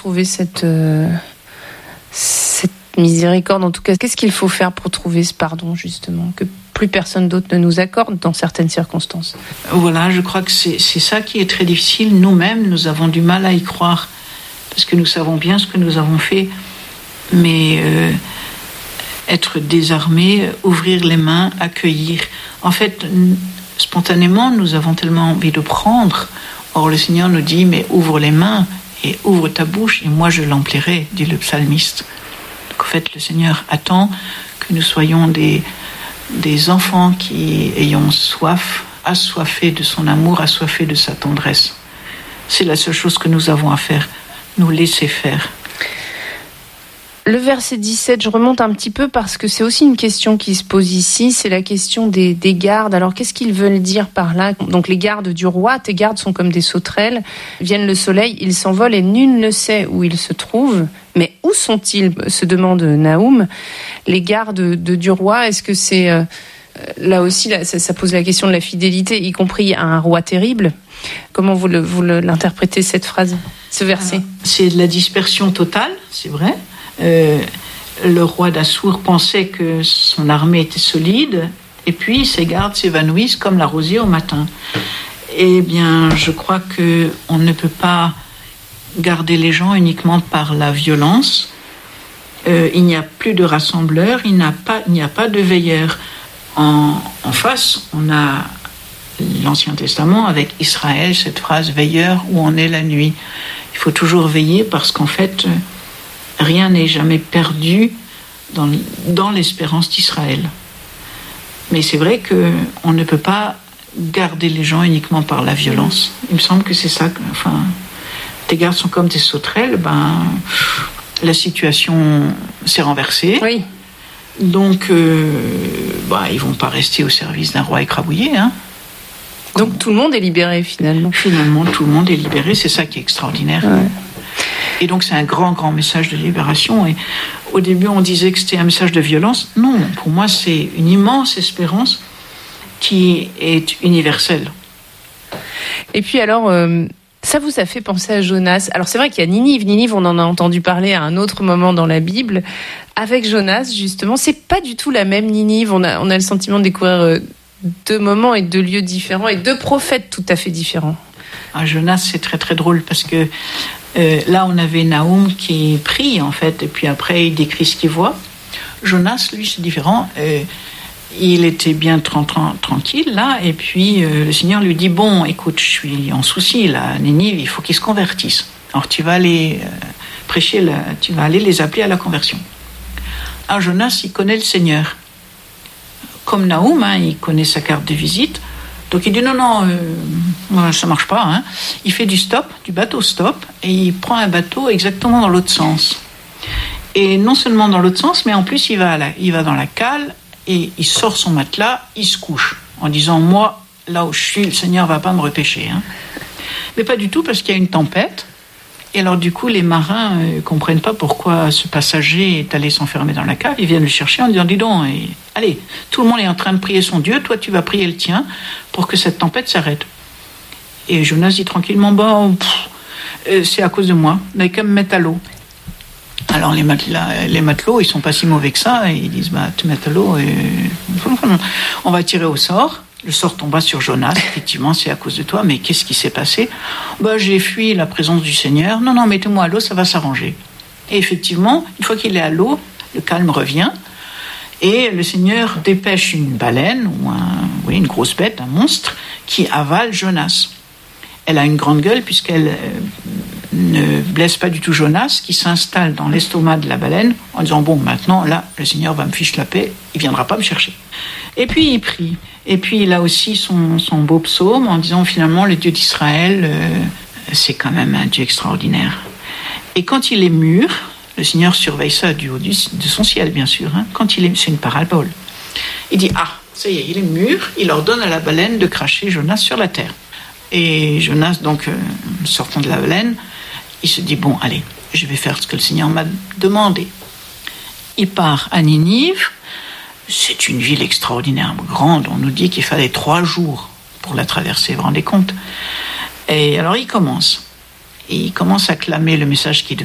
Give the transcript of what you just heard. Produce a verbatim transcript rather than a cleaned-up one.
trouver cette, euh, cette miséricorde, en tout cas, qu'est-ce qu'il faut faire pour trouver ce pardon, justement, que plus personne d'autre ne nous accorde dans certaines circonstances? Voilà, je crois que c'est, c'est ça qui est très difficile. Nous-mêmes, nous avons du mal à y croire, parce que nous savons bien ce que nous avons fait, mais euh, être désarmé, ouvrir les mains, accueillir. En fait, spontanément, nous avons tellement envie de prendre. Or, le Seigneur nous dit, mais ouvre les mains et ouvre ta bouche, et moi je l'emplirai, dit le psalmiste. Donc, en fait, le Seigneur attend que nous soyons des, des enfants qui ayons soif, assoiffés de son amour, assoiffés de sa tendresse. C'est la seule chose que nous avons à faire, nous laisser faire. Le verset dix-sept, je remonte un petit peu parce que c'est aussi une question qui se pose ici, c'est la question des, des gardes. Alors qu'est-ce qu'ils veulent dire par là? Donc les gardes du roi, tes gardes sont comme des sauterelles, viennent le soleil, ils s'envolent et nul ne sait où ils se trouvent. Mais où sont-ils, se demande Naoum. Les gardes de, du roi, est-ce que c'est... Euh, là aussi, là, ça, ça pose la question de la fidélité, y compris à un roi terrible. Comment vous, le, vous le, l'interprétez, cette phrase, ce verset? Alors, c'est de la dispersion totale, c'est vrai. Euh, le roi d'Assour pensait que son armée était solide, et puis ses gardes s'évanouissent comme la rosée au matin. Eh bien, je crois qu'on ne peut pas garder les gens uniquement par la violence. Euh, il n'y a plus de rassembleurs, il n'y a pas, il n'y a pas de veilleurs. En, en face, on a l'Ancien Testament avec Israël, cette phrase « veilleur où on est la nuit ». Il faut toujours veiller parce qu'en fait, rien n'est jamais perdu dans, dans l'espérance d'Israël. Mais c'est vrai qu'on ne peut pas garder les gens uniquement par la violence. Il me semble que c'est ça. Que, enfin, tes gardes sont comme des sauterelles, ben, la situation s'est renversée. Oui. Donc, euh, bah, ils ne vont pas rester au service d'un roi écrabouillé. Hein. Donc tout le monde est libéré finalement. Finalement, tout le monde est libéré, c'est ça qui est extraordinaire. Ouais. Et donc c'est un grand, grand message de libération. Et au début, on disait que c'était un message de violence. Non, pour moi, c'est une immense espérance qui est universelle. Et puis alors... Euh... Ça vous a fait penser à Jonas. Alors c'est vrai qu'il y a Ninive. Ninive, on en a entendu parler à un autre moment dans la Bible. Avec Jonas, justement, c'est pas du tout la même Ninive. On a, on a le sentiment de découvrir deux moments et deux lieux différents et deux prophètes tout à fait différents. Ah, Jonas, c'est très très drôle parce que euh, là, on avait Naoum qui prie en fait, et puis après, il décrit ce qu'il voit. Jonas, lui, c'est différent. Euh, Il était bien tra- tra- tranquille, là, et puis euh, le Seigneur lui dit « Bon, écoute, je suis en souci, là, Ninive, il faut qu'ils se convertissent. Alors tu vas aller euh, prêcher, la, tu vas aller les appeler à la conversion. » Alors Jonas, il connaît le Seigneur. Comme Naoum, hein, il connaît sa carte de visite. Donc il dit « Non, non, euh, ça marche pas. Hein. » Il fait du stop, du bateau stop, et il prend un bateau exactement dans l'autre sens. Et non seulement dans l'autre sens, mais en plus, il va, à la, il va dans la cale, et il sort son matelas, il se couche, en disant « Moi, là où je suis, le Seigneur ne va pas me repêcher. Hein. » Mais pas du tout, parce qu'il y a une tempête. Et alors, du coup, les marins ne euh, comprennent pas pourquoi ce passager est allé s'enfermer dans la cave. Ils viennent le chercher en disant « Dis donc, et, allez, tout le monde est en train de prier son Dieu, toi, tu vas prier le tien pour que cette tempête s'arrête. » Et Jonas dit tranquillement « Bon, pff, euh, c'est à cause de moi, vous n'avez qu'à me mettre à l'eau. » Alors les, matelas, les matelots, ils sont pas si mauvais que ça, et ils disent bah tu mets à l'eau et on va tirer au sort. Le sort tomba sur Jonas, effectivement c'est à cause de toi, mais qu'est-ce qui s'est passé? Bah j'ai fui la présence du Seigneur. Non non, mettez-moi à l'eau, ça va s'arranger. Et effectivement, une fois qu'il est à l'eau, le calme revient et le Seigneur dépêche une baleine ou un, oui, une grosse bête, un monstre qui avale Jonas. Elle a une grande gueule puisqu'elle euh, ne blesse pas du tout Jonas, qui s'installe dans l'estomac de la baleine en disant « Bon, maintenant, là, le Seigneur va me ficher la paix, il ne viendra pas me chercher. » Et puis, il prie. Et puis, il a aussi son, son beau psaume en disant « Finalement, le Dieu d'Israël, euh, c'est quand même un Dieu extraordinaire. » Et quand il est mûr, le Seigneur surveille ça du haut du, de son ciel, bien sûr. Hein, quand il est, c'est une parabole. Il dit « Ah, ça y est, il est mûr. » Il ordonne à la baleine de cracher Jonas sur la terre. Et Jonas, donc, euh, sortant de la baleine, il se dit, bon, allez, je vais faire ce que le Seigneur m'a demandé. Il part à Ninive. C'est une ville extraordinairement grande. On nous dit qu'il fallait trois jours pour la traverser, vous vous rendez compte? Et alors, il commence. Et il commence à clamer le message qu'il devait